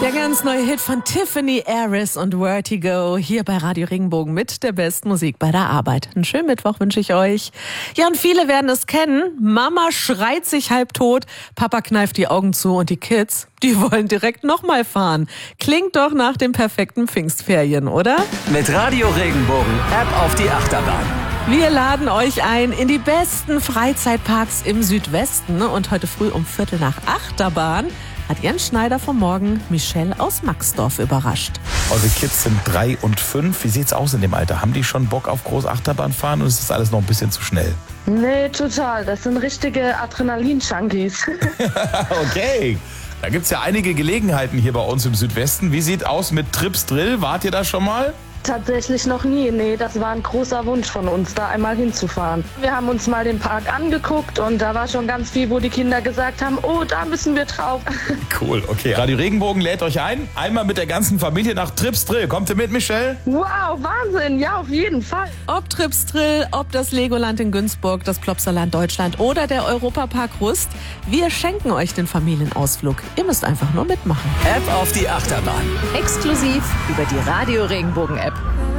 Der ganz neue Hit von Tiffany Harris und Vertigo hier bei Radio Regenbogen mit der besten Musik bei der Arbeit. Einen schönen Mittwoch wünsche ich euch. Ja, und viele werden es kennen. Mama schreit sich halbtot, Papa kneift die Augen zu und die Kids, die wollen direkt nochmal fahren. Klingt doch nach den perfekten Pfingstferien, oder? Mit Radio Regenbogen, App auf die Achterbahn. Wir laden euch ein in die besten Freizeitparks im Südwesten. Und heute früh um 7:45 Achterbahn hat Jens Schneider vom Morgen Michelle aus Maxdorf überrascht. Eure Kids sind 3 und 5. Wie sieht's aus in dem Alter? Haben die schon Bock auf Großachterbahn fahren oder ist das alles noch ein bisschen zu schnell? Nee, total. Das sind richtige Adrenalin-Junkies. Okay. Da gibt's ja einige Gelegenheiten hier bei uns im Südwesten. Wie sieht aus mit Trips Drill? Wart ihr da schon mal? Tatsächlich noch nie. Nee, das war ein großer Wunsch von uns, da einmal hinzufahren. Wir haben uns mal den Park angeguckt und da war schon ganz viel, wo die Kinder gesagt haben, oh, da müssen wir drauf. Cool, okay. Radio Regenbogen lädt euch ein. Einmal mit der ganzen Familie nach Trips Drill. Kommt ihr mit, Michelle? Wow, Wahnsinn. Ja, auf jeden Fall. Ob Trips Drill, ob das Legoland in Günzburg, das Plopsaland Deutschland oder der Europapark Rust, wir schenken euch den Familienausflug. Ihr müsst einfach nur mitmachen. App auf die Achterbahn. Exklusiv über die Radio Regenbogen App.